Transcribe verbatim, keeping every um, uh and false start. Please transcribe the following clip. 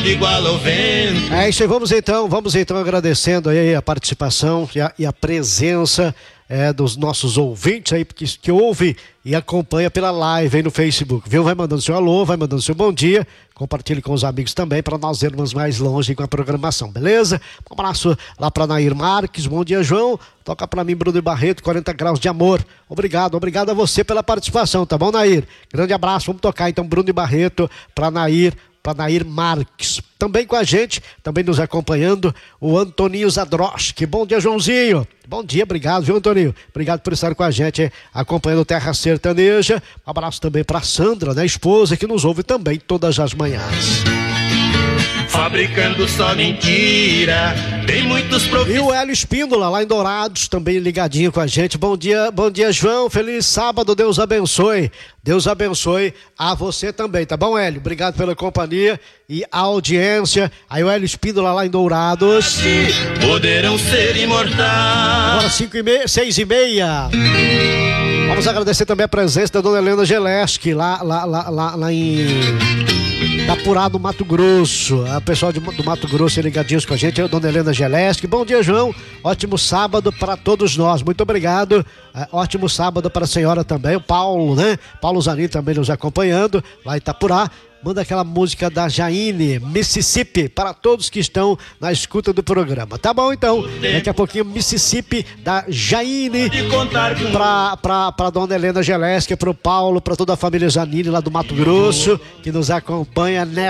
tudo igual ao vento. É isso aí, vamos então, vamos então agradecendo aí a participação e a, e a presença é, dos nossos ouvintes aí, que, que ouve e acompanha pela live aí no Facebook, viu? Vai mandando seu alô, vai mandando seu bom dia, compartilhe com os amigos também para nós irmos mais longe com a programação, beleza? Um abraço lá para Nair Marques, bom dia, João. Toca para mim, Bruno Barreto, quarenta graus de amor. Obrigado, obrigado a você pela participação, tá bom, Nair? Grande abraço, vamos tocar então Bruno Barreto para Nair, para Nair Marques. Também com a gente, também nos acompanhando, o Antoninho Zadroski. Bom dia, Joãozinho. Bom dia, obrigado, viu, Antoninho? Obrigado por estar com a gente, acompanhando Terra Sertaneja. Um abraço também para Sandra, né, esposa, que nos ouve também todas as manhãs. Fabricando só mentira, tem muitos profissionais. E o Hélio Espíndola, lá em Dourados, também ligadinho com a gente. Bom dia, bom dia, João. Feliz sábado, Deus abençoe. Deus abençoe a você também, tá bom, Hélio? Obrigado pela companhia e a audiência. Aí o Hélio Espíndola, lá em Dourados. Poderão ser imortais. Agora cinco e meia, seis e meia. Vamos agradecer também a presença da dona Helena Geleski, lá, lá, lá, lá, lá em Itapurá, do Mato Grosso. A pessoal de, do Mato Grosso ligadinhos com a gente, a dona Helena Geleski. Bom dia, João. Ótimo sábado para todos nós. Muito obrigado. É, ótimo sábado para a senhora também. O Paulo, né? Paulo Zanin também nos acompanhando lá em Itapurá. Manda aquela música da Jaine, Mississippi, para todos que estão na escuta do programa. Tá bom, então? Daqui a pouquinho, Mississippi, da Jaine, pra, pra, pra dona Helena Geleski, pro Paulo, pra toda a família Zanini lá do Mato Grosso, que nos acompanha nessa